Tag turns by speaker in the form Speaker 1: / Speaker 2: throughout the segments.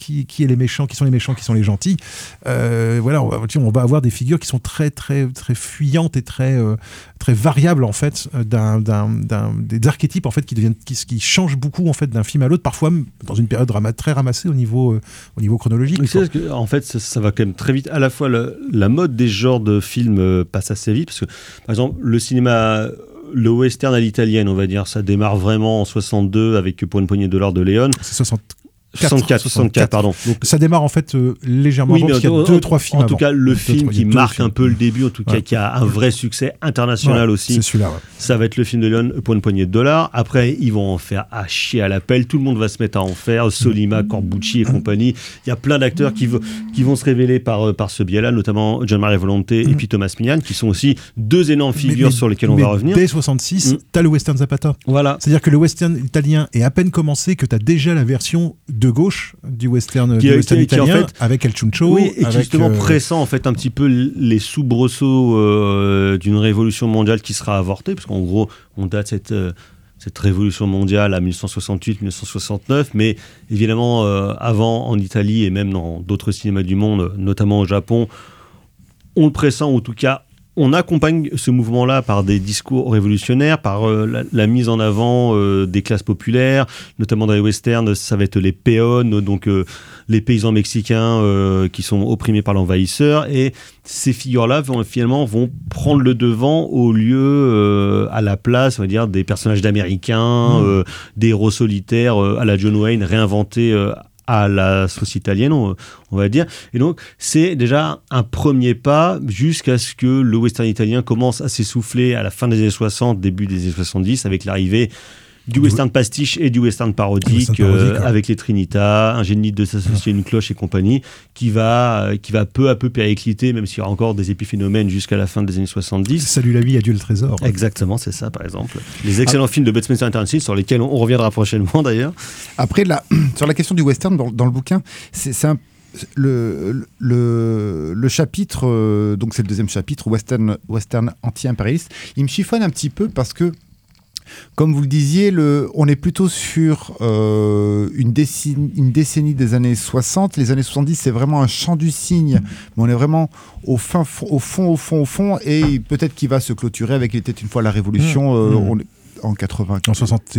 Speaker 1: qui est les méchants, qui sont les gentils. Voilà, on va avoir des figures qui sont très très très fuyantes et très très variables en fait, des archétypes en fait qui changent beaucoup en fait d'un film à l'autre, parfois dans une période très ramassée au niveau chronologique.
Speaker 2: Oui, c'est que, en fait, ça va quand même très vite. À la fois, la mode des genres de films passe assez vite, parce que, par exemple, le western à l'italienne, on va dire, ça démarre vraiment en 62 avec Pour une poignée de dollars de Léon.
Speaker 1: C'est
Speaker 2: 64, pardon.
Speaker 1: Donc, ça démarre en fait légèrement avant, parce qu'il y a 2-3 films
Speaker 2: en tout cas, le film qui marque un peu le début, en tout cas, qui a un vrai succès international aussi.
Speaker 1: C'est celui-là, ouais.
Speaker 2: Ça va être le film de Léon, Pour une poignée de dollars. Après, ils vont en faire à chier à l'appel. Tout le monde va se mettre à en faire. Solima, Corbucci et compagnie. Il y a plein d'acteurs qui vont se révéler par ce biais-là, notamment Gian Maria Volonté et puis Thomas Milian, qui sont aussi deux énormes figures sur lesquelles on va revenir.
Speaker 1: Dès 66, t'as le western Zapata.
Speaker 2: Voilà.
Speaker 1: C'est-à-dire que le western italien est à peine commencé, que t'as déjà la version de gauche du western italien, qui, en fait, avec El Chuncho.
Speaker 2: Oui, et qui justement pressent en fait un petit peu les soubresauts d'une révolution mondiale qui sera avortée, parce qu'en gros, on date cette révolution mondiale à 1968-1969, mais évidemment, avant, en Italie et même dans d'autres cinémas du monde, notamment au Japon, on le pressent, ou en tout cas, on accompagne ce mouvement-là par des discours révolutionnaires, par la mise en avant des classes populaires, notamment dans les westerns, ça va être les peones, donc les paysans mexicains qui sont opprimés par l'envahisseur, et ces figures-là vont prendre le devant au lieu, à la place, on va dire, des personnages d'Américains, des héros solitaires à la John Wayne, réinventés à la sauce italienne, on va dire. Et donc, c'est déjà un premier pas jusqu'à ce que le western italien commence à s'essouffler à la fin des années 60, début des années 70, avec l'arrivée du western pastiche et du western parodique, avec les Trinitas, Un génie de s'associer une cloche et compagnie, qui va peu à peu péricliter, même s'il y aura encore des épiphénomènes jusqu'à la fin des années 70.
Speaker 1: Salut la vie, adieu le trésor.
Speaker 2: Exactement, c'est ça, par exemple. Les excellents films de Bud Spencer International, sur lesquels on reviendra prochainement, d'ailleurs.
Speaker 3: Après, sur la question du western, dans le bouquin, c'est un le chapitre, donc c'est le deuxième chapitre, western anti-impérialiste, il me chiffonne un petit peu parce que, comme vous le disiez, on est plutôt sur une décennie des années 60. Les années 70, c'est vraiment un chant du cygne, mais on est vraiment au fond, et peut-être qu'il va se clôturer avec « Il était une fois la Révolution ». En 80.
Speaker 1: En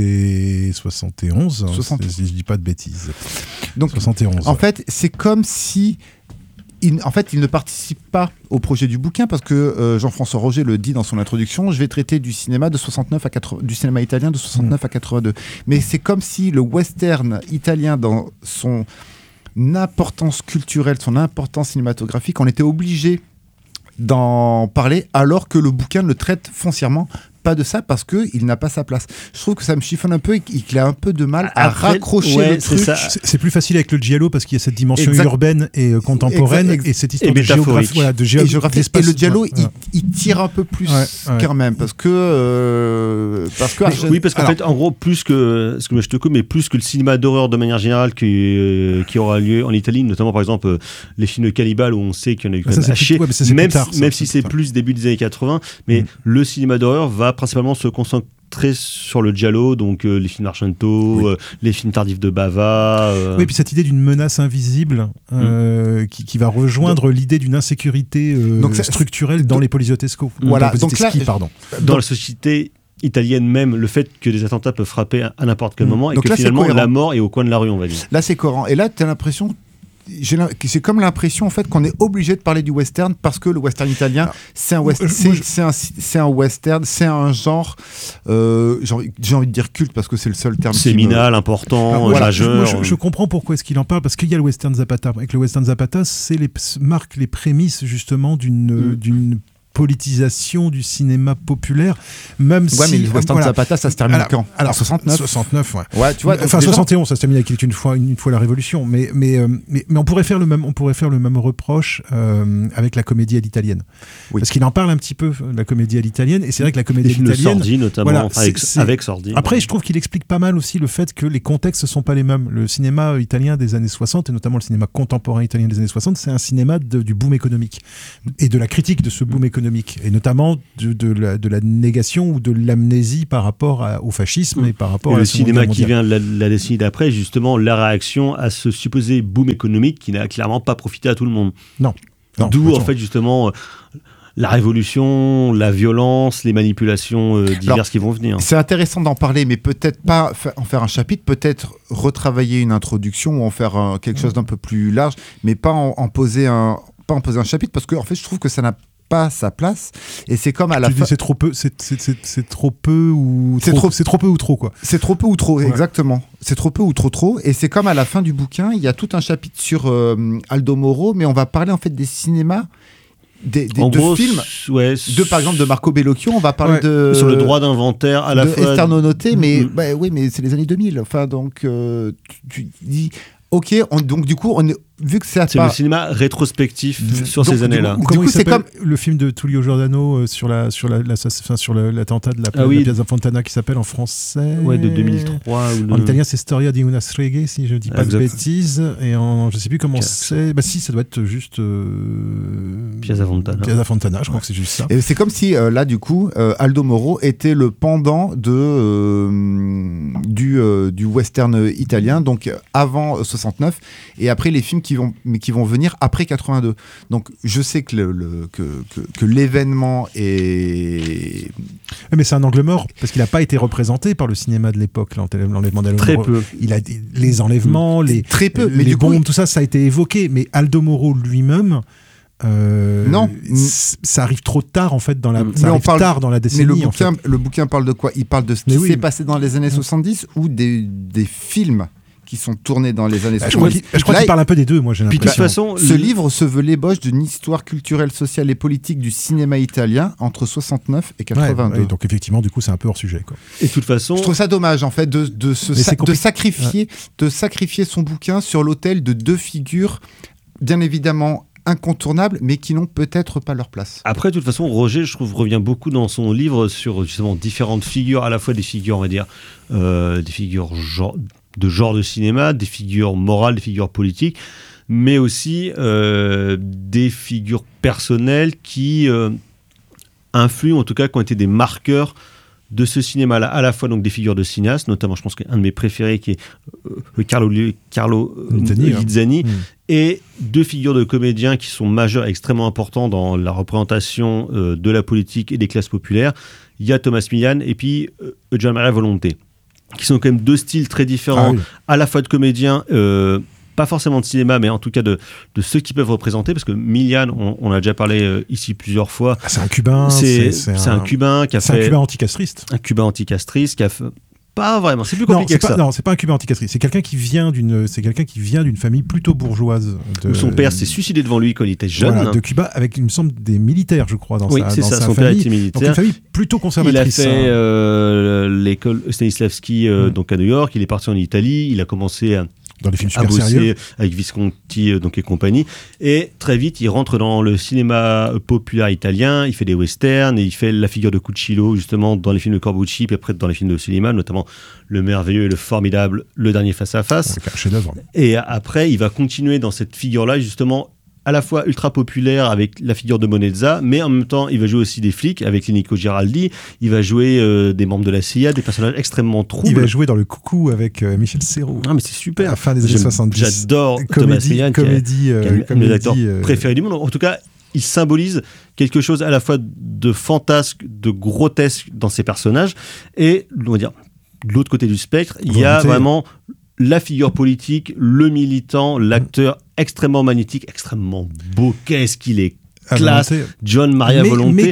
Speaker 1: 71, si je dis pas de bêtises.
Speaker 3: Donc,
Speaker 1: 71.
Speaker 3: En fait, c'est comme si il ne participe pas au projet du bouquin, parce que Jean-François Roger le dit dans son introduction, je vais traiter du cinéma de 69 à 80, du cinéma italien de 69 à 82. Mais c'est comme si le western italien, dans son importance culturelle, son importance cinématographique, on était obligé d'en parler, alors que le bouquin le traite foncièrement pas de ça, parce qu'il n'a pas sa place. Je trouve que ça me chiffonne un peu et qu'il a un peu de mal à raccrocher le truc.
Speaker 1: C'est plus facile avec le giallo, parce qu'il y a cette dimension urbaine et contemporaine, et cette histoire de géographie.
Speaker 3: Et le giallo, il tire un peu plus quand même, parce que
Speaker 2: oui, parce qu'en fait, en gros, plus que le cinéma d'horreur de manière générale qui aura lieu en Italie, notamment par exemple les films de Cannibal, où on sait qu'il y en a eu quand même à chier, même si c'est plus début des années 80, mais le cinéma d'horreur va principalement se concentrer sur le giallo, donc les films Argento, les films tardifs de Bava.
Speaker 1: Oui, puis cette idée d'une menace invisible qui va rejoindre l'idée d'une insécurité structurelle dans les poliziotesco.
Speaker 3: Voilà, donc là,
Speaker 2: dans la société italienne même, le fait que des attentats peuvent frapper à n'importe quel moment, et que finalement la mort est au coin de la rue, on va dire.
Speaker 3: Là, c'est cohérent. Et là, tu as l'impression... J'ai comme l'impression en fait qu'on est obligé de parler du western, parce que le western italien, c'est un western, c'est un genre, j'ai envie de dire culte, parce que c'est le seul terme
Speaker 2: séminal, important, majeur.
Speaker 1: Je comprends pourquoi est-ce qu'il en parle, parce qu'il y a le western Zapata. Avec le western Zapata, marque les prémices justement d'une politisation du cinéma populaire, même si...
Speaker 3: mais le western Zapata, ça se termine quand ? Alors
Speaker 1: 69,
Speaker 3: ouais, tu vois,
Speaker 1: enfin 71, ça se termine avec une fois la Révolution, mais on pourrait faire le même reproche avec la comédie à l'italienne, parce qu'il en parle un petit peu, la comédie à l'italienne, et c'est vrai que la comédie à l'italienne,
Speaker 2: Sordi notamment, avec Sordi.
Speaker 1: Après, je trouve qu'il explique pas mal aussi le fait que les contextes sont pas les mêmes. Le cinéma italien des années 60, et notamment le cinéma contemporain italien des années 60, c'est un cinéma du boom économique et de la critique de ce boom économique économique, et notamment de la négation ou de l'amnésie par rapport au fascisme et par rapport à
Speaker 2: le
Speaker 1: la Seconde
Speaker 2: cinéma
Speaker 1: Guerre
Speaker 2: qui
Speaker 1: mondiale.
Speaker 2: vient la décennie d'après, justement, la réaction à ce supposé boom économique qui n'a clairement pas profité à tout le monde.
Speaker 1: Non,
Speaker 2: D'où, en
Speaker 1: exactement.
Speaker 2: fait, justement, la révolution, la violence, les manipulations diverses
Speaker 3: Alors,
Speaker 2: qui vont venir.
Speaker 3: C'est intéressant d'en parler, mais peut-être pas en faire un chapitre, peut-être retravailler une introduction ou en faire quelque chose d'un peu plus large, mais pas en poser un chapitre, parce que en fait, je trouve que ça n'a pas sa place. Et c'est comme à la
Speaker 1: Tu dis
Speaker 3: fin.
Speaker 1: c'est trop peu, c'est trop peu ou trop, c'est trop peu ou trop, quoi.
Speaker 3: C'est trop peu ou trop,
Speaker 1: Ouais.
Speaker 3: exactement. C'est trop peu ou trop. Et c'est comme à la fin du bouquin, il y a tout un chapitre sur Aldo Moro, mais on va parler en fait des cinémas, de films,
Speaker 2: ouais,
Speaker 3: par exemple de Marco Bellocchio, on va parler de
Speaker 2: sur le droit d'inventaire à la
Speaker 3: de
Speaker 2: fois.
Speaker 3: Esther Nonoté, mais
Speaker 2: Mm.
Speaker 3: oui, mais c'est les années 2000. Enfin, donc tu dis, ok, donc du coup, vu que
Speaker 2: C'est le cinéma rétrospectif sur
Speaker 3: donc,
Speaker 2: ces années-là.
Speaker 1: Ou
Speaker 3: Du
Speaker 1: comment
Speaker 3: coup,
Speaker 1: il
Speaker 3: c'est
Speaker 1: s'appelle
Speaker 3: comme-
Speaker 1: le film de Tullio Giordano sur l'attentat de
Speaker 2: Ah oui.
Speaker 1: la Piazza Fontana qui s'appelle en français
Speaker 2: Ouais, de 2003.
Speaker 1: En italien, c'est Storia di una streghe, si je ne dis pas
Speaker 2: Exact.
Speaker 1: de bêtises. Et en, je ne sais plus comment
Speaker 2: Quatre.
Speaker 1: c'est. Bah si, ça doit être juste
Speaker 2: Piazza Fontana.
Speaker 1: Piazza Fontana, je crois que c'est juste ça.
Speaker 3: Et c'est comme si là, du coup, Aldo Moro était le pendant du western italien, donc avant 69, et après les films qui vont venir après 82. Donc je sais que l'événement est
Speaker 1: Mais c'est un angle mort, parce qu'il n'a pas été représenté par le cinéma de l'époque, l'enlèvement d'Aldo
Speaker 2: Très
Speaker 1: Moro.
Speaker 2: peu.
Speaker 1: Il a les enlèvements,
Speaker 3: très peu, mais
Speaker 1: les
Speaker 3: du coup,
Speaker 1: bombes, tout ça, ça a été évoqué. Mais Aldo Moro lui-même,
Speaker 3: Non.
Speaker 1: ça arrive trop tard en fait dans la,
Speaker 3: Mais
Speaker 1: ça
Speaker 3: on
Speaker 1: arrive
Speaker 3: parle-
Speaker 1: tard dans la
Speaker 3: mais
Speaker 1: décennie. en fait.
Speaker 3: le bouquin parle de quoi? Il parle de ce
Speaker 1: Mais
Speaker 3: qui
Speaker 1: oui.
Speaker 3: s'est passé dans les années 70 ou des films qui sont tournés dans les années
Speaker 1: Je crois
Speaker 3: 70.
Speaker 1: qu'il
Speaker 3: Là,
Speaker 1: parle un peu des deux, moi j'ai
Speaker 2: Puis de toute
Speaker 1: l'impression.
Speaker 2: façon,
Speaker 3: ce livre se veut l'ébauche d'une histoire culturelle, sociale et politique du cinéma italien entre 69 et 82.
Speaker 1: Ouais, donc effectivement, du coup, c'est un peu hors sujet, quoi.
Speaker 2: et de toute façon,
Speaker 3: Je trouve ça dommage en fait de
Speaker 1: Mais c'est compliqué.
Speaker 3: sacrifier son bouquin sur l'autel de deux figures bien évidemment incontournables mais qui n'ont peut-être pas leur place.
Speaker 2: après, de toute façon, Roger, je trouve, revient beaucoup dans son livre sur justement différentes figures, à la fois des figures, on va dire, des figures de genre de cinéma, des figures morales, des figures politiques, mais aussi des figures personnelles qui influent, en tout cas, qui ont été des marqueurs de ce cinéma-là, à la fois donc des figures de cinéastes, notamment je pense qu'un de mes préférés qui est Carlo Lizzani, et deux figures de comédiens qui sont majeurs et extrêmement importants dans la représentation de la politique et des classes populaires. Il y a Thomas Milian et puis Gian Maria Volonté, qui sont quand même deux styles très différents,
Speaker 1: Ah oui.
Speaker 2: à la fois de comédiens, pas forcément de cinéma, mais en tout cas de ceux qui peuvent représenter, parce que Milian, on a déjà parlé ici plusieurs fois,
Speaker 1: Ah, c'est un Cubain.
Speaker 2: c'est un Cubain qui a
Speaker 1: C'est un
Speaker 2: fait
Speaker 1: Cubain anticastriste.
Speaker 2: un Cubain anticastriste, qui a fait... Pas vraiment, c'est plus
Speaker 1: Non,
Speaker 2: compliqué que ça.
Speaker 1: non, c'est pas un Cubain anticastriste. C'est quelqu'un qui vient d'une famille plutôt bourgeoise.
Speaker 2: Où son père s'est suicidé devant lui quand il était jeune.
Speaker 1: Voilà, de Cuba, avec, il me semble, des militaires, je crois, dans
Speaker 2: Oui,
Speaker 1: sa
Speaker 2: c'est
Speaker 1: dans
Speaker 2: ça,
Speaker 1: sa
Speaker 2: son père
Speaker 1: famille.
Speaker 2: était
Speaker 1: Donc
Speaker 2: militaire.
Speaker 1: une famille plutôt
Speaker 2: Il a
Speaker 1: conservatrice.
Speaker 2: fait
Speaker 1: hein.
Speaker 2: l'école Stanislavski donc à New York, il est parti en Italie, il a commencé
Speaker 1: Dans des films
Speaker 2: à
Speaker 1: super
Speaker 2: bosser
Speaker 1: sérieux.
Speaker 2: avec Visconti donc et compagnie, et très vite il rentre dans le cinéma populaire italien, il fait des westerns et il fait la figure de Cuccillo justement dans les films de Corbucci, puis après dans les films de Soliman, notamment le merveilleux et le formidable Le Dernier Face à Face.
Speaker 1: C'est un chef-d'œuvre.
Speaker 2: Et après il va continuer dans cette figure là justement à la fois ultra populaire avec la figure de Monezza, mais en même temps il va jouer aussi des flics avec les Nico Giraldi, il va jouer des membres de la CIA, des personnages extrêmement troubles.
Speaker 1: Il va jouer dans Le Coucou avec Michel Serrault.
Speaker 2: Ah mais c'est super.
Speaker 1: À la fin des années 70.
Speaker 2: J'adore Thomas Milian, qui est un de mes acteurs préférés du monde. En tout cas, il symbolise quelque chose à la fois de fantasque, de grotesque dans ses personnages, et on va dire de l'autre côté du spectre, il y a vraiment la figure politique, le militant, l'acteur extrêmement magnétique, extrêmement beau. Qu'est-ce qu'il est classe, Gian Maria Volonté,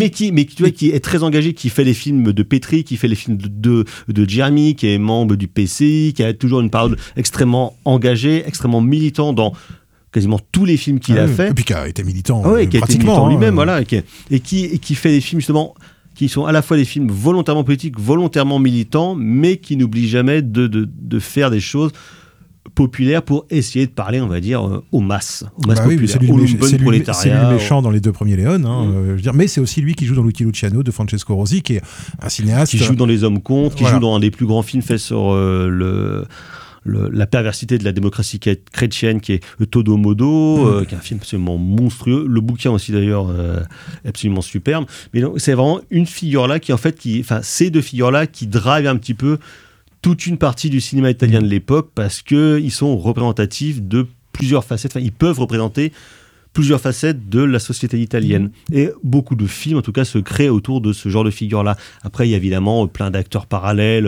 Speaker 2: qui est très engagé, qui fait les films de Petri, qui fait les films de Gianni, qui est membre du PCI, qui a toujours une parole extrêmement engagée, extrêmement militant dans quasiment tous les films qu'il a fait.
Speaker 1: Et puis qui a été militant,
Speaker 2: qui a été
Speaker 1: pratiquement
Speaker 2: militant lui-même, voilà, et qui fait des films justement qui sont à la fois des films volontairement politiques, volontairement militants, mais qui n'oublient jamais de faire des choses populaires pour essayer de parler, on va dire, aux masses populaires, au lumpen prolétariat.
Speaker 1: C'est lui le méchant dans les deux premiers Léon, je veux dire, mais c'est aussi lui qui joue dans Lucky Luciano de Francesco Rosi, qui est un cinéaste.
Speaker 2: Qui joue dans Les Hommes Contre, qui joue dans un des plus grands films faits sur la perversité de la démocratie chrétienne, qui est Todo Modo, qui est un film absolument monstrueux. Le bouquin aussi d'ailleurs est absolument superbe. Mais donc, c'est vraiment une figure-là ces deux figures-là qui drivent un petit peu toute une partie du cinéma italien de l'époque, parce qu'ils sont représentatifs de plusieurs facettes. Enfin, ils peuvent représenter plusieurs facettes de la société italienne. Et beaucoup de films, en tout cas, se créent autour de ce genre de figure-là. Après, il y a évidemment plein d'acteurs parallèles,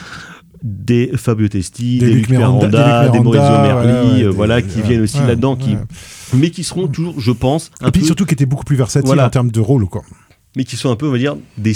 Speaker 2: des Fabio Testi, des Luc Miranda, des Maurizio Merli, qui viennent aussi là-dedans, mais qui seront toujours, je pense,
Speaker 1: et puis surtout qui étaient beaucoup plus versatiles en termes de rôle, quoi.
Speaker 2: Mais qui sont un peu, on va dire, des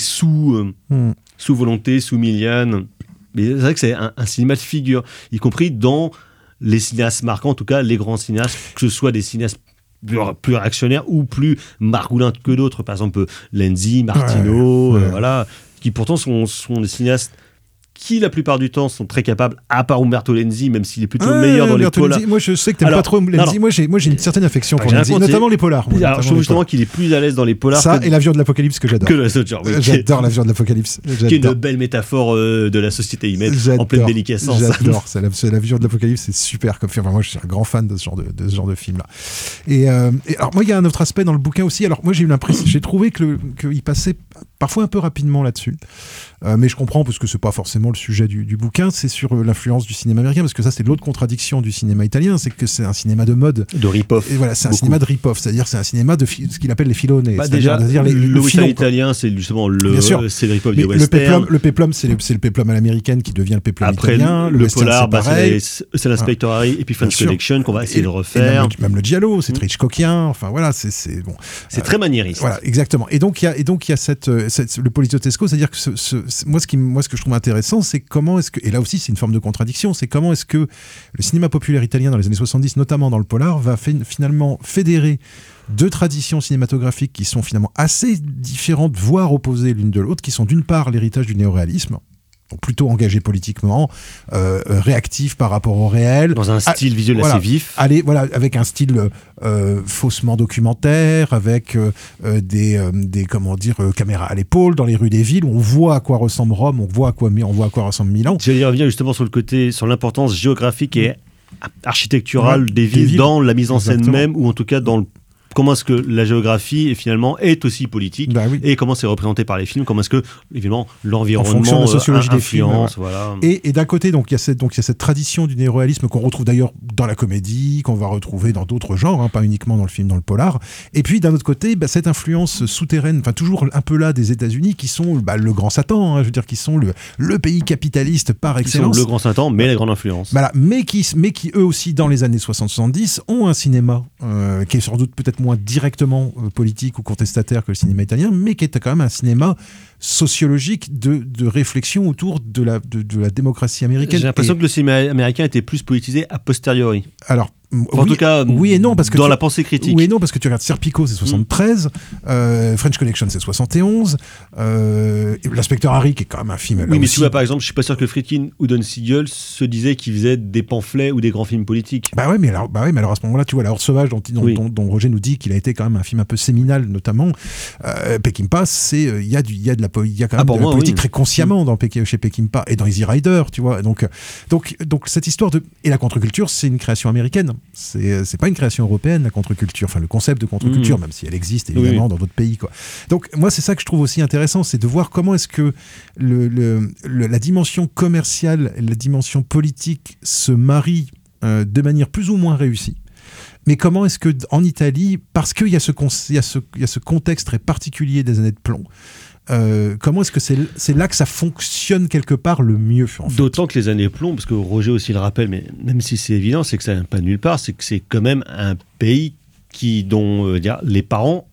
Speaker 2: sous-volontés, sous-Milian. Mais c'est vrai que c'est un cinéma de figure, y compris dans les cinéastes marquants, en tout cas les grands cinéastes, que ce soit des cinéastes plus réactionnaires ou plus margoulins que d'autres, par exemple Lenzi, Martino, qui pourtant sont des cinéastes qui la plupart du temps sont très capables, à part Umberto Lenzi, même s'il est plutôt meilleur dans les polars.
Speaker 1: Moi je sais que t'aimes pas trop Lenzi. Moi j'ai une certaine affection pour Lenzi, notamment les polars.
Speaker 2: Alors je trouve justement qu'il est plus à l'aise dans les polars.
Speaker 1: Ça et l'avion de l'apocalypse que j'adore.
Speaker 2: Que le genre,
Speaker 1: j'adore l'avion de l'apocalypse.
Speaker 2: Qui est une belle métaphore de la société humaine en pleine déliquescence.
Speaker 1: J'adore. C'est l'avion de l'apocalypse, c'est super comme film. Moi je suis un grand fan de ce genre de film là. Et alors moi il y a un autre aspect dans le bouquin aussi. Alors moi j'ai trouvé qu'il passait parfois un peu rapidement là-dessus. Mais je comprends parce que c'est pas forcément le sujet du bouquin, c'est sur l'influence du cinéma américain, parce que ça c'est l'autre contradiction du cinéma italien, c'est que c'est un cinéma de mode,
Speaker 2: de rip-off.
Speaker 1: Et voilà, c'est un cinéma de rip-off, c'est-à-dire c'est un cinéma de ce qu'il appelle les filone.
Speaker 2: Déjà, le western italien, c'est justement le rip-off du western.
Speaker 1: Le péplum, c'est le péplum à l'américaine qui devient le péplum italien.
Speaker 2: Le polar, c'est l'Inspector Harry et puis French Connection qu'on va essayer de refaire.
Speaker 1: Même le giallo, c'est très Hitchcockien. Enfin voilà, c'est bon.
Speaker 2: C'est très maniériste.
Speaker 1: Voilà, exactement. Et donc il y a le poliziotesco, c'est-à-dire que moi ce que je trouve intéressant, c'est comment est-ce que, et là aussi c'est une forme de contradiction, c'est comment est-ce que le cinéma populaire italien dans les années 70, notamment dans le polar, va finalement fédérer deux traditions cinématographiques qui sont finalement assez différentes, voire opposées l'une de l'autre, qui sont d'une part l'héritage du néoréalisme, donc plutôt engagé politiquement, réactif par rapport au réel,
Speaker 2: dans un style visuel assez vif,
Speaker 1: avec un style faussement documentaire, avec des caméras à l'épaule dans les rues des villes, où on voit à quoi ressemble Rome, on voit à quoi ressemble Milan.
Speaker 2: J'allais revenir justement sur l'importance géographique et architecturale des villes dans la mise en scène même, ou en tout cas dans comment est-ce que la géographie finalement est aussi politique, et comment c'est représenté par les films, comment est-ce que évidemment l'environnement, en fonction de la sociologie des films, voilà.
Speaker 1: Et d'un côté donc il y a cette tradition du néoréalisme qu'on retrouve d'ailleurs dans la comédie, qu'on va retrouver dans d'autres genres, pas uniquement dans le film, dans le polar. Et puis d'un autre côté, cette influence souterraine, toujours un peu là des États-Unis, qui sont le grand Satan, je veux dire, qui sont le pays capitaliste par excellence.
Speaker 2: Qui sont le grand Satan, mais la grande influence.
Speaker 1: Voilà, mais qui eux aussi dans les années 60-70 ont un cinéma qui est sans doute peut-être moins directement politique ou contestataire que le cinéma italien, mais qui est quand même un cinéma sociologique de réflexion autour de la démocratie américaine.
Speaker 2: J'ai l'impression que le cinéma américain était plus politisé a posteriori.
Speaker 1: Alors,
Speaker 2: en tout cas,
Speaker 1: oui et non, parce que
Speaker 2: dans la pensée critique.
Speaker 1: Oui et non, parce que tu regardes Serpico, c'est 73, French Connection, c'est 71, l'Inspecteur Harry, qui est quand même un film.
Speaker 2: Oui, mais tu vois, par exemple, je suis pas sûr que Friedkin ou Don Siegel se disaient qu'ils faisaient des pamphlets ou des grands films politiques.
Speaker 1: Mais alors à ce moment-là, tu vois, La Horde Sauvage, dont Roger nous dit qu'il a été quand même un film un peu séminal, notamment. Peckinpah, il y a quand même de la politique très consciemment chez Peckinpah et dans Easy Rider, tu vois. Donc cette histoire et la contre-culture, c'est une création américaine. C'est pas une création européenne, la contre-culture, le concept de contre-culture, même si elle existe évidemment dans d'autres pays, quoi. Donc moi c'est ça que je trouve aussi intéressant, c'est de voir comment est-ce que la dimension commerciale et la dimension politique se marient de manière plus ou moins réussie. Mais comment est-ce que en Italie, parce qu'il y a ce contexte très particulier des années de plomb, comment est-ce que c'est là que ça fonctionne quelque part le mieux, en fait.
Speaker 2: D'autant que les années plomb, parce que Roger aussi le rappelle, mais même si c'est évident, c'est que ça vient pas de nulle part, c'est que c'est quand même un pays dont les parents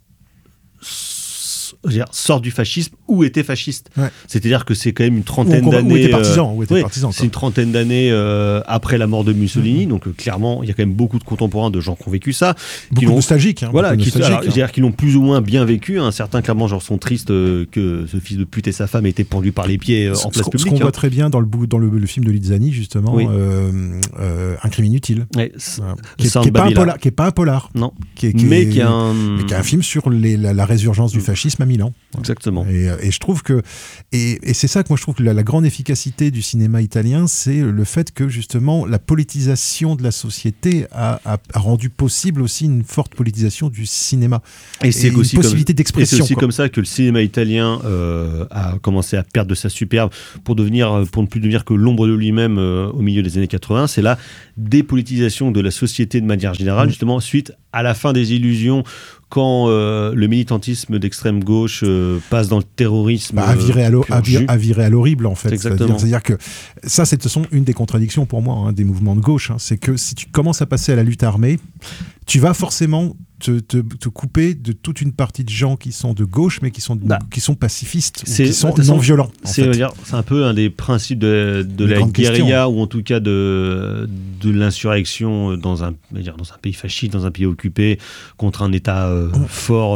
Speaker 2: sortent du fascisme ou étaient fascistes. Ouais. C'est-à-dire que c'est quand même une trentaine d'années.
Speaker 1: Ou étaient partisans.
Speaker 2: C'est une trentaine d'années après la mort de Mussolini. Donc clairement, il y a quand même beaucoup de contemporains, de gens qui ont vécu ça.
Speaker 1: Beaucoup nostalgiques.
Speaker 2: Qui l'ont plus ou moins bien vécu. Certains, clairement, sont tristes que ce fils de pute et sa femme aient été pendus par les pieds en place publique.
Speaker 1: Ce qu'on voit très bien dans le film de Lizzani, justement, Un crime inutile.
Speaker 2: Ouais,
Speaker 1: qui est pas un polar. Non.
Speaker 2: Mais qui est
Speaker 1: un film sur la résurgence du fascisme américain. 5000 ans.
Speaker 2: Exactement.
Speaker 1: Et je trouve que et c'est ça que moi je trouve que la grande efficacité du cinéma italien, c'est le fait que justement la politisation de la société a rendu possible aussi une forte politisation du cinéma
Speaker 2: Et c'est
Speaker 1: une
Speaker 2: aussi
Speaker 1: possibilité d'expression.
Speaker 2: Et c'est aussi
Speaker 1: quoi.
Speaker 2: comme ça que le cinéma italien a commencé à perdre de sa superbe pour ne plus devenir que l'ombre de lui-même au milieu des années 80. C'est la dépolitisation de la société de manière générale, justement suite à la fin des illusions, quand le militantisme d'extrême gauche passe dans le terrorisme.
Speaker 1: À virer à l'horrible, en fait.
Speaker 2: Exactement.
Speaker 1: C'est-à-dire que ça, c'est de toute façon une des contradictions pour moi des mouvements de gauche. C'est que si tu commences à passer à la lutte armée, tu vas forcément te couper de toute une partie de gens qui sont de gauche, mais qui sont pacifistes, qui sont non violents.
Speaker 2: C'est un peu un des principes de la guérilla, ou en tout cas de l'insurrection dans un pays fasciste, dans un pays occupé, contre un État fort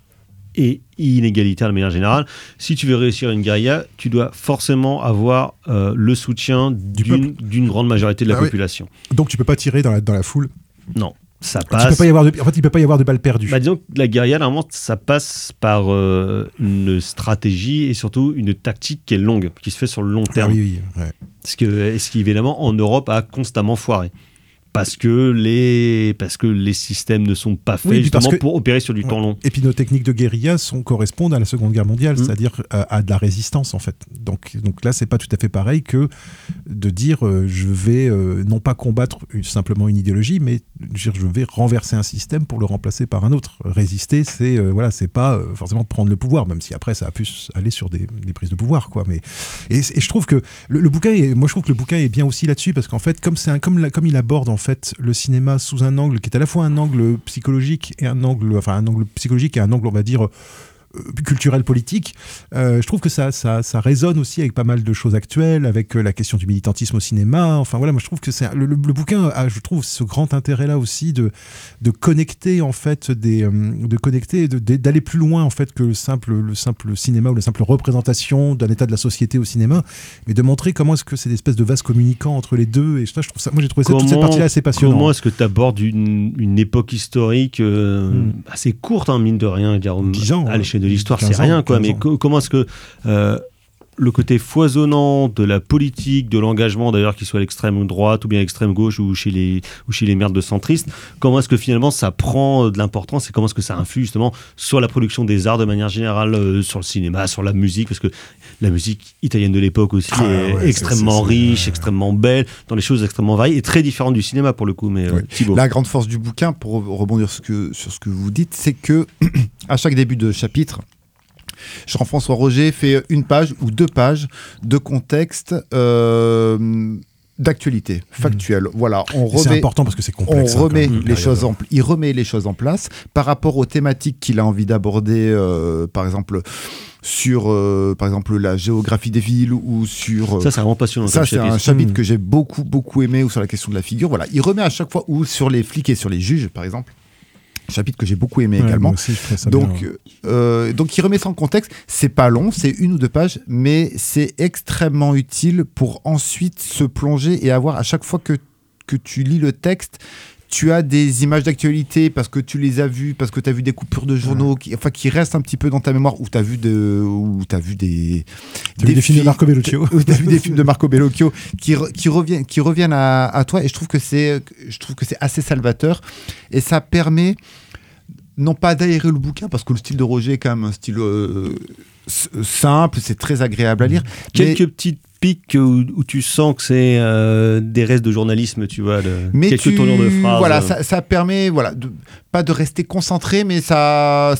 Speaker 2: et inégalitaire de manière générale. Si tu veux réussir une guérilla, tu dois forcément avoir le soutien d'une grande majorité de la population.
Speaker 1: Donc tu peux pas tirer dans la foule.
Speaker 2: Non. Ça passe.
Speaker 1: Il peut pas y avoir de balles perdues.
Speaker 2: Disons que la guérilla, normalement, ça passe par une stratégie et surtout une tactique qui est longue, qui se fait sur le long terme.
Speaker 1: Oui, ouais.
Speaker 2: Ce qui, évidemment, en Europe, a constamment foiré. Parce que les systèmes ne sont pas faits justement pour opérer sur du temps long.
Speaker 1: Et puis nos techniques de guérilla correspondent à la Seconde Guerre mondiale, c'est-à-dire à de la résistance en fait. Donc là, c'est pas tout à fait pareil que de dire je vais non pas combattre simplement une idéologie, mais je vais renverser un système pour le remplacer par un autre. Résister, c'est pas forcément prendre le pouvoir, même si après ça a pu aller sur des prises de pouvoir, quoi. Et je trouve que le bouquin est bien aussi là-dessus, parce qu'en fait, comme il aborde en fait le cinéma sous un angle qui est à la fois un angle psychologique et un angle on va dire culturel politique, je trouve que ça résonne aussi avec pas mal de choses actuelles, avec la question du militantisme au cinéma. Enfin voilà, moi je trouve que c'est le bouquin a, je trouve, ce grand intérêt là aussi de connecter en fait d'aller plus loin en fait que le simple cinéma ou la simple représentation d'un état de la société au cinéma, mais de montrer comment est-ce que c'est des espèces de vases communicants entre les deux. Et ça, je trouve ça, moi j'ai trouvé toute cette partie-là assez passionnante.
Speaker 2: Comment est-ce que tu abordes une époque historique assez courte, mine de rien, 10 ans à l'échelle de l'histoire, c'est rien, quoi. Mais comment est-ce que le côté foisonnant de la politique, de l'engagement, d'ailleurs, qu'il soit à l'extrême droite ou bien à l'extrême gauche ou chez les merdes de centristes, comment est-ce que finalement ça prend de l'importance et comment est-ce que ça influe justement sur la production des arts de manière générale, sur le cinéma, sur la musique, parce que la musique italienne de l'époque aussi est extrêmement riche, extrêmement belle, dans les choses extrêmement variées et très différentes du cinéma pour le coup. Mais Thibaut.
Speaker 3: La grande force du bouquin, pour rebondir sur ce que vous dites, c'est que à chaque début de chapitre, Jean-François Roger fait une page ou 2 pages de contexte d'actualité factuelle. Voilà,
Speaker 1: c'est important parce que c'est complexe.
Speaker 3: Il remet les choses en place par rapport aux thématiques qu'il a envie d'aborder, par exemple sur la géographie des villes ou sur...
Speaker 2: Ça, c'est vraiment passionnant.
Speaker 3: Ça, c'est un chapitre que j'ai beaucoup aimé, ou sur la question de la figure. Voilà, il remet à chaque fois, ou sur les flics et sur les juges, par exemple. Chapitre que j'ai beaucoup aimé également.
Speaker 1: Moi aussi, je trouve ça
Speaker 3: donc,
Speaker 1: bien.
Speaker 3: Donc il remet ça en contexte. C'est pas long, c'est 1 ou 2 pages, mais c'est extrêmement utile pour ensuite se plonger et avoir, à chaque fois que tu lis le texte, tu as des images d'actualité parce que tu les as vues, parce que tu as vu des coupures de journaux qui restent un petit peu dans ta mémoire, ou tu as vu des
Speaker 1: films de Marco Bellocchio.
Speaker 3: Ou tu as vu des films de Marco Bellocchio qui reviennent à toi, et je trouve que c'est assez salvateur, et ça permet non pas d'aérer le bouquin, parce que le style de Roger est quand même un style simple, c'est très agréable à lire.
Speaker 2: Quelques petites pics où tu sens que c'est des restes de journalisme, tu vois, quelques tournures de phrases.
Speaker 3: Voilà, ça permet, pas de rester concentré, mais ça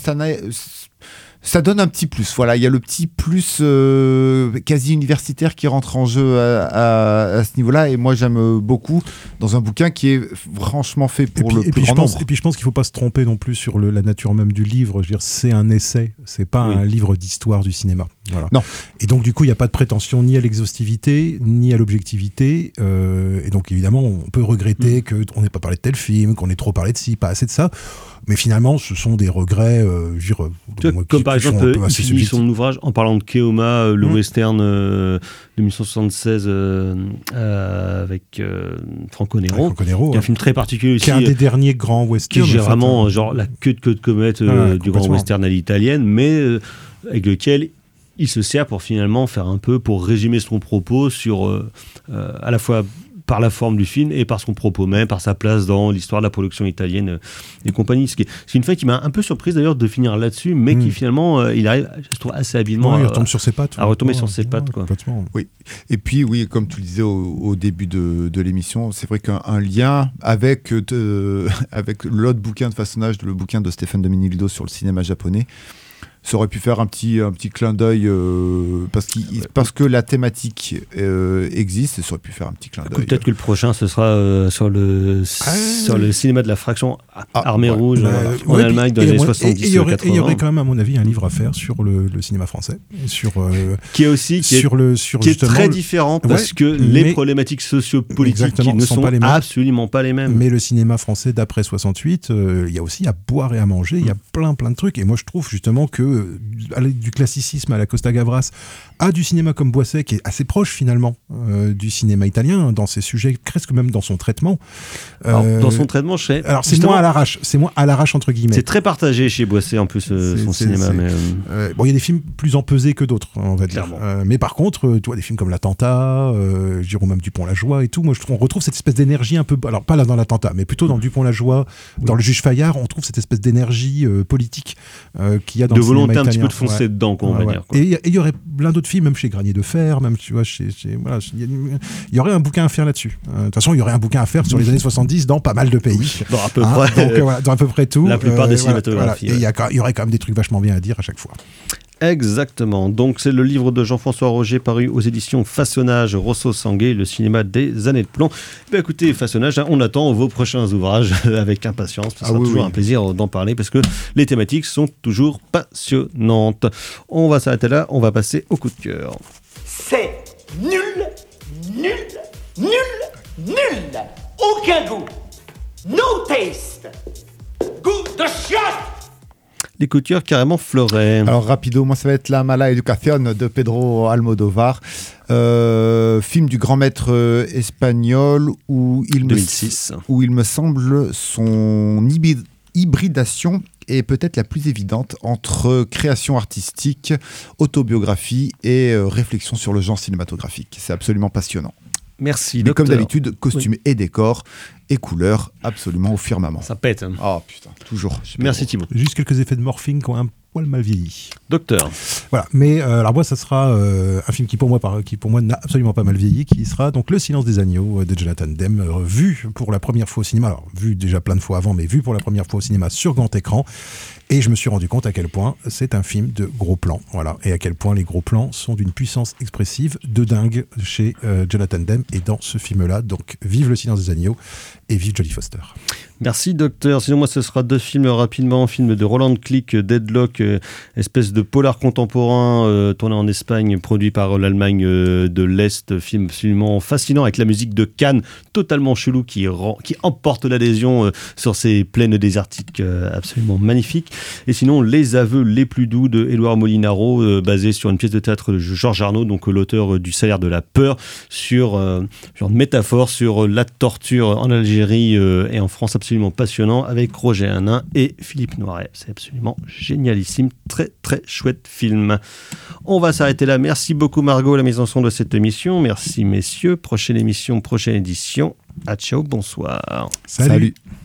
Speaker 3: donne un petit plus. Voilà, il y a le petit plus quasi universitaire qui rentre en jeu à ce niveau-là, et moi j'aime beaucoup dans un bouquin qui est franchement fait pour le plus grand nombre.
Speaker 1: Et puis je pense qu'il ne faut pas se tromper non plus sur la nature même du livre. Je veux dire, c'est un essai, c'est pas un livre d'histoire du cinéma. Voilà.
Speaker 3: Non.
Speaker 1: Et donc du coup, il n'y a pas de prétention ni à l'exhaustivité, ni à l'objectivité. Et donc évidemment, on peut regretter qu'on n'ait pas parlé de tel film, qu'on ait trop parlé de ci, pas assez de ça. Mais finalement, ce sont des regrets,
Speaker 2: comme par exemple, il finit son ouvrage en parlant de Keoma, le western de 1976 avec Franco Nero, qui est un film très particulier aussi,
Speaker 1: qui est un des derniers grands westerns.
Speaker 2: Qui est vraiment genre la queue de comète du grand western à l'italienne, mais avec lequel il se sert pour finalement faire un peu, pour résumer son propos sur à la fois par la forme du film et par son propos même, par sa place dans l'histoire de la production italienne et compagnie. C'est une fin qui m'a un peu surprise d'ailleurs de finir là-dessus, mais qui finalement, il arrive, je trouve, assez habilement
Speaker 1: il retombe sur ses pattes.
Speaker 2: À retomber sur ses pattes. Quoi.
Speaker 3: Oui. Et puis, oui, comme tu le disais au début de l'émission, c'est vrai qu'un lien avec l'autre bouquin de façonnage, le bouquin de Stéphane Domenildo sur le cinéma japonais, ça aurait pu faire un petit clin d'œil parce que la thématique existe, et ça aurait pu faire un petit clin d'œil.
Speaker 2: Peut-être que le prochain ce sera sur le cinéma de la fraction Armée Rouge en Allemagne dans les années 70
Speaker 1: et il y aurait
Speaker 2: 80.
Speaker 1: quand même à mon avis un livre à faire sur le cinéma français,
Speaker 2: qui est très différent parce que les problématiques sociopolitiques ne sont absolument pas les mêmes.
Speaker 1: Mais le cinéma français d'après 68, il y a aussi à boire et à manger, il y a plein de trucs, et moi je trouve justement que aller du classicisme à la Costa Gavras à du cinéma comme Boisset, qui est assez proche finalement du cinéma italien dans ses sujets, presque même dans son traitement.
Speaker 2: Dans son traitement,
Speaker 1: c'est moins à l'arrache entre guillemets.
Speaker 2: C'est très partagé chez Boisset en plus son cinéma.
Speaker 1: Bon, il y a des films plus empesés que d'autres, on va dire. Mais par contre, tu vois des films comme L'Attentat, Jérôme même Dupont-la-Joie et tout. Moi, on retrouve cette espèce d'énergie un peu, alors pas là dans L'Attentat, mais plutôt dans Dupont-la-Joie, dans Le Juge Fayard, on trouve cette espèce d'énergie politique qu'il y a dans le cinéma italien.
Speaker 2: Un petit peu de foncer dedans, on va dire. Quoi.
Speaker 1: Et il y aurait plein d'autres films, même chez Granier de Fer, même tu vois, il y aurait un bouquin à faire là-dessus. De toute façon, il y aurait un bouquin à faire sur les années 70 dans pas mal de pays. Dans à peu près tout.
Speaker 2: La plupart des cinématographies.
Speaker 1: Et il y aurait quand même des trucs vachement bien à dire à chaque fois.
Speaker 2: Exactement. Donc, c'est le livre de Jean-François Roger paru aux éditions Façonnage, Rosso Sanguet, le cinéma des années de plomb. Écoutez, Façonnage, on attend vos prochains ouvrages avec impatience. Ce sera toujours un plaisir d'en parler parce que les thématiques sont toujours passionnantes. On va s'arrêter là, on va passer au coup de cœur.
Speaker 4: C'est nul. Aucun goût. No taste. Goût de chiotte.
Speaker 2: Les coutures carrément fleuraient.
Speaker 3: Alors rapido, moi ça va être La Mala Educación de Pedro Almodóvar, film du grand maître espagnol où il me semble son hybridation est peut-être la plus évidente entre création artistique, autobiographie et réflexion sur le genre cinématographique. C'est absolument passionnant.
Speaker 2: Merci,
Speaker 3: mais
Speaker 2: docteur.
Speaker 3: Comme d'habitude, costumes et décors et couleurs absolument au firmament.
Speaker 2: Ça pète.
Speaker 3: Oh putain, toujours.
Speaker 2: Merci Thibaut.
Speaker 1: Juste quelques effets de morphing qui ont un poil mal vieilli.
Speaker 2: Docteur.
Speaker 1: Voilà, mais alors moi ça sera un film qui pour moi n'a absolument pas mal vieilli, qui sera donc Le Silence des agneaux de Jonathan Demme, vu pour la première fois au cinéma, alors vu déjà plein de fois avant, mais vu pour la première fois au cinéma sur grand écran. Et je me suis rendu compte à quel point c'est un film de gros plans, voilà, et à quel point les gros plans sont d'une puissance expressive de dingue chez Jonathan Demme et dans ce film-là. Donc vive Le Silence des agneaux et vive Jodie Foster.
Speaker 2: Merci docteur. Sinon moi ce sera deux films rapidement, film de Roland Klick, Deadlock, espèce de polar contemporain tourné en Espagne, produit par l'Allemagne de l'Est, film absolument fascinant avec la musique de Cannes, totalement chelou qui emporte l'adhésion sur ces plaines désertiques absolument magnifiques. Et sinon Les aveux les plus doux de Édouard Molinaro, basé sur une pièce de théâtre de Georges Arnaud, donc l'auteur du Salaire de la peur, sur une métaphore sur la torture en Algérie et en France, absolument passionnant, avec Roger Hanin et Philippe Noiret. C'est absolument génialissime, très très chouette film. On va s'arrêter là. Merci beaucoup Margot, la mise en son de cette émission. Merci messieurs. Prochaine émission, prochaine édition. À ciao, bonsoir.
Speaker 1: Salut.